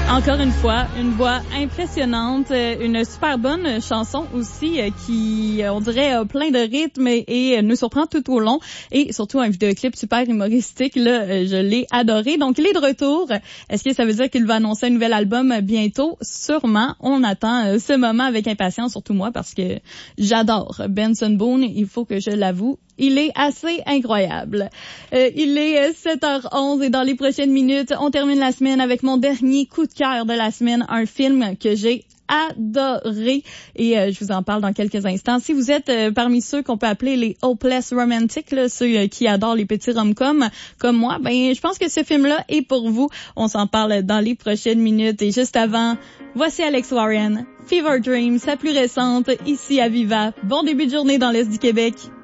Encore une fois, une voix impressionnante, une super bonne chanson aussi qui, on dirait, a plein de rythme et nous surprend tout au long. Et surtout un vidéoclip super humoristique, là, je l'ai adoré. Donc, il est de retour. Est-ce que ça veut dire qu'il va annoncer un nouvel album bientôt? Sûrement. On attend ce moment avec impatience, surtout moi, parce que j'adore Benson Boone, il faut que je l'avoue. Il est assez incroyable. Il est 7h11 et dans les prochaines minutes, on termine la semaine avec mon dernier coup de cœur de la semaine, un film que j'ai adoré et je vous en parle dans quelques instants. Si vous êtes parmi ceux qu'on peut appeler les hopeless romantics, là, ceux qui adorent les petits rom-coms comme moi, ben je pense que ce film-là est pour vous. On s'en parle dans les prochaines minutes et juste avant, voici Alex Warren, Fever Dream, sa plus récente, ici à Viva. Bon début de journée dans l'Est du Québec.